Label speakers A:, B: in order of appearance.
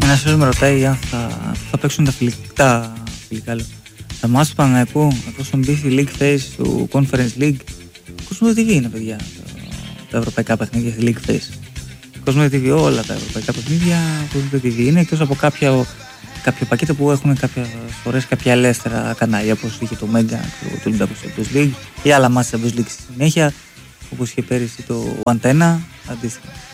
A: Ένας φίλος με ρωτάει αν θα παίξουν τα φιλικά. Τα μάτς του Παναθηναϊκού, εφόσον μπει στη League Phase του Conference League. Cosmo TV είναι, παιδιά, τα ευρωπαϊκά παιχνίδια στη League Phase. Cosmo TV, όλα τα ευρωπαϊκά παιχνίδια Cosmo TV είναι, εκτός από κάποιο πακέτο που έχουν κάποιες φορές κάποια ελεύθερα κανάλια, όπως είχε το Mega του Ολυμπιακού Champions League ή άλλα μάτς Champions League στη συνέχεια, όπως είχε πέρυσι το Antenna, αντίστοιχα.